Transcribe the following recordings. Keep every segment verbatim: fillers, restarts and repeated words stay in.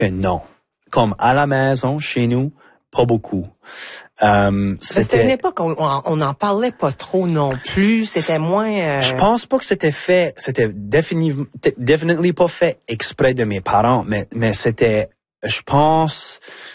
que non. Comme à la maison, chez nous, pas beaucoup. Euh, c'était... c'était une époque où on, on en parlait pas trop non plus. C'était moins... Euh... Je pense pas que c'était fait, c'était définitivement, définitivement pas fait exprès de mes parents, mais, mais c'était, je pense,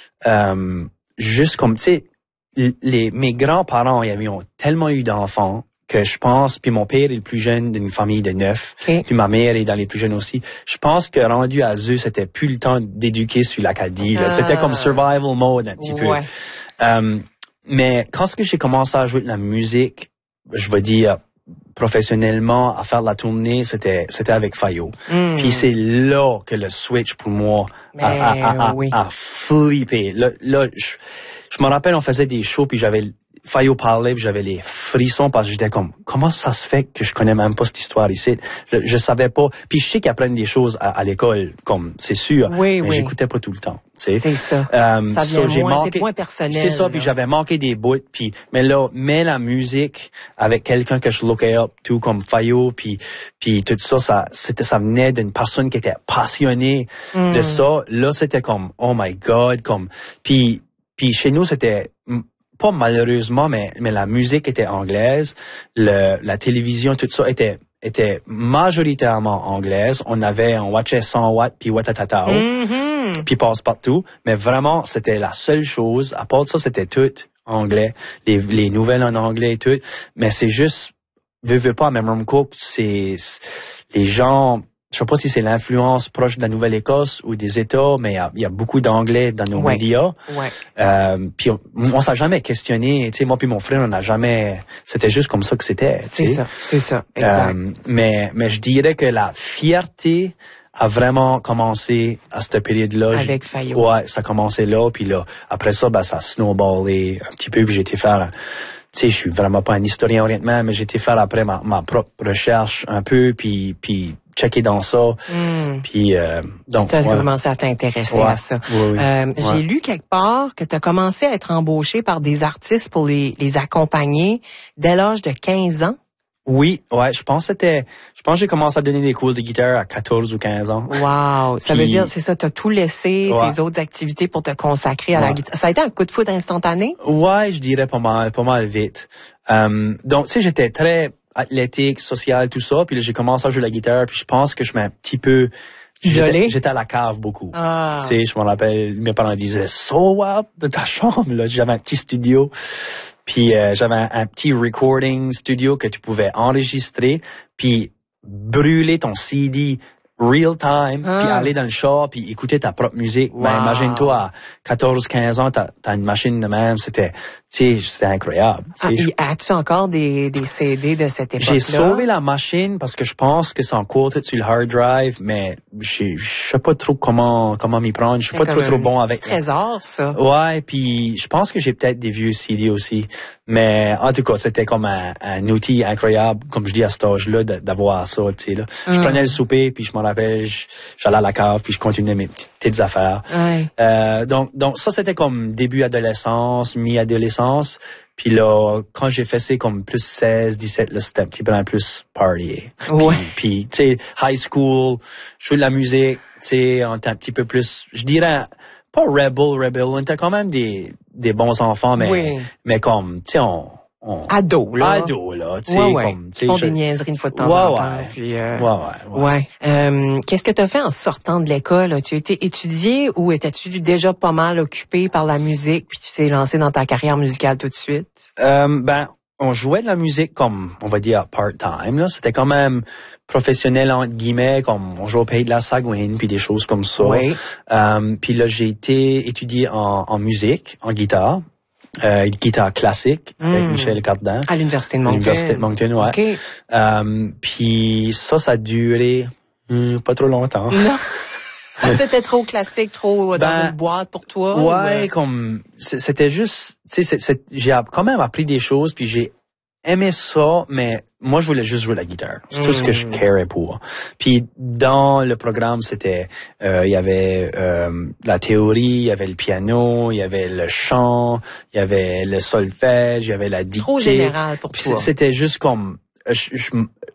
euh, juste comme, tu sais, les, mes grands-parents, ils ont tellement eu d'enfants que je pense, puis mon père est le plus jeune d'une famille de neuf, okay. Puis ma mère est dans les plus jeunes aussi. Je pense que rendu à eux, c'était plus le temps d'éduquer sur l'Acadie. Ah. C'était comme survival mode un petit ouais. peu. Euh, mais quand ce que j'ai commencé à jouer de la musique, je vais dire professionnellement, à faire de la tournée, c'était c'était avec Fayo. Mm. Puis c'est là que le switch pour moi a, a, a, a, oui. a flippé. Là, là je, je me rappelle, on faisait des shows, puis j'avais Fayo parlait, puis j'avais les frissons parce que j'étais comme, comment ça se fait que je connais même pas cette histoire ici? Je, je savais pas. Puis je sais qu'ils apprennent des choses à, à l'école, comme, c'est sûr. Oui, mais oui. j'écoutais pas tout le temps. C'est ça. Euh, ça so, devient moins, manqué, c'est moins personnel. C'est ça, puis j'avais manqué des bouts, puis, mais là, mais la musique, avec quelqu'un que je lookais up, tout comme Fayo, puis, puis tout ça, ça, c'était, ça venait d'une personne qui était passionnée mm. de ça. Là, c'était comme, oh my God, comme, puis, puis chez nous, c'était, pas malheureusement, mais, mais la musique était anglaise, le, la télévision, tout ça était, était majoritairement anglaise. On avait, on watchait cent watts, puis Watatatao, mm-hmm. puis passe-partout. Mais vraiment, c'était la seule chose. À part de ça, c'était tout anglais. Les, les nouvelles en anglais et tout. Mais c'est juste, veux, veux pas, même Rum Cook, c'est, les gens, je sais pas si c'est l'influence proche de la Nouvelle-Écosse ou des États, mais il y a, y a beaucoup d'anglais dans nos ouais. médias. Ouais. Euh, puis on, on s'est jamais questionné, tu sais, moi puis mon frère, on n'a jamais, c'était juste comme ça que c'était. C'est ça, c'est ça, exact. Euh, mais mais je dirais que la fierté a vraiment commencé à cette période-là. Avec Fayo. Ouais, ça a commencé là, puis là, après ça, ben ça a snowballé un petit peu, puis j'ai été faire. Tu sais, je suis vraiment pas un historien honnêtement, mais j'ai été faire après ma, ma propre recherche un peu, puis puis checker dans ça. Mm. Puis euh, donc tu as voilà. commencé à t'intéresser ouais. à ça. Oui, oui. Euh, ouais. J'ai lu quelque part que tu as commencé à être embauché par des artistes pour les, les accompagner dès l'âge de quinze ans. Oui, ouais, je pense que c'était, je pense que j'ai commencé à donner des cours de guitare à quatorze ou quinze ans. Wow, ça Puis, veut dire, c'est ça, t'as tout laissé, ouais. tes autres activités pour te consacrer à ouais. la guitare. Ça a été un coup de foudre instantané? Ouais, je dirais pas mal, pas mal vite. Um, donc, tu sais, j'étais très athlétique, social, tout ça, puis là, j'ai commencé à jouer la guitare, puis je pense que je m'ai un petit peu isolé. J'étais, j'étais à la cave beaucoup. Ah. Tu sais, je me rappelle, mes parents disaient, so what, de ta chambre, là. J'avais un petit studio. Puis euh, j'avais un, un petit recording studio que tu pouvais enregistrer, puis brûler ton C D real time, ah. puis aller dans le shop, puis écouter ta propre musique. Wow. Ben, imagine-toi, à quatorze quinze ans, t'as, t'as une machine de même, c'était, tu sais, c'était incroyable. Ah, je... As-tu encore des, des C D de cette époque-là? J'ai sauvé la machine parce que je pense que c'est encore tout sur le hard drive, mais je sais pas trop comment comment m'y prendre. Je suis pas trop trop bon avec. C'est trésor, ça. Ouais, puis je pense que j'ai peut-être des vieux C D aussi, mais en tout cas, c'était comme un, un outil incroyable, comme je dis à cet âge-là, d'avoir ça, tu sais là. Je hum. prenais le souper, puis je m'en rappelle, j'allais à la cave, puis je continuais mes petites, petites affaires. Ouais. Euh, donc donc ça c'était comme début adolescence, mi-adolescence. Puis là, quand j'ai fait ça comme plus seize, dix-sept, là, c'était un petit peu plus party. Ouais. Puis, tu sais, high school, je jouais de la musique, tu sais, on était un petit peu plus, je dirais, pas rebel, rebel, on était quand même des, des bons enfants, mais, oui. mais comme, tu sais, on, on... Ado, là. Ado, là, tu sais, ouais, ouais. comme, tu sais. Ils font je... des niaiseries une fois de temps ouais, en temps. ouais. Puis, euh... ouais, ouais, ouais. ouais. Euh, qu'est-ce que tu as fait en sortant de l'école? As-tu été étudié ou étais-tu déjà pas mal occupé par la musique puis tu t'es lancé dans ta carrière musicale tout de suite? Euh, ben, on jouait de la musique comme, on va dire, part-time, là. C'était quand même professionnel, entre guillemets, comme on jouait au Pays de la Sagouine, puis des choses comme ça. Oui. Euh, puis là, j'ai été étudié en, en musique, en guitare. Euh, guitare classique avec mm. Michel Cardin. À l'Université de Moncton. L'Université de Moncton, ouais. Okay. Euh, puis ça, ça a duré hum, pas trop longtemps. Non. C'était trop classique, trop dans ben, une boîte pour toi? Ouais, ou... comme c'était juste, tu sais, j'ai quand même appris des choses, puis j'ai aimé ça, mais moi je voulais juste jouer la guitare. C'est mm. tout ce que je carais pour. Puis dans le programme, c'était, euh, il y avait euh, la théorie, il y avait le piano, il y avait le chant, il y avait le solfège, il y avait la dictée. Trop général pour puis toi. C'était juste comme, je, je,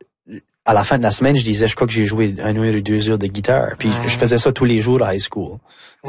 à la fin de la semaine, je disais, je crois que j'ai joué un heure ou deux heures de guitare. Puis ouais. je faisais ça tous les jours à high school.